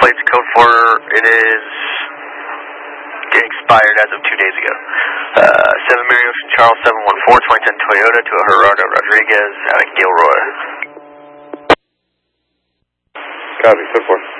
plates, code 4, it is expired as of 2 days ago. 7 Mary Ocean Charles 714, 2010 Toyota to a Gerardo Rodriguez out of Gilroy. Copy, 4-4.